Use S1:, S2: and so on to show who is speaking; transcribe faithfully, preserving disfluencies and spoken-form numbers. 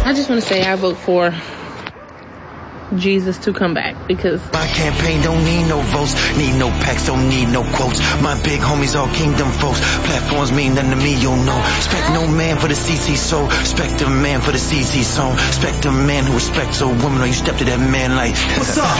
S1: I just want to say I vote for Jesus to come back because
S2: my campaign don't need no votes, need no packs, don't need no quotes. My big homies all kingdom folks. Platforms mean nothing to me, you'll know. Respect no man for the C C soul. Respect a man for the C C song. Respect a man who respects a woman, or you step to that man like, what's up?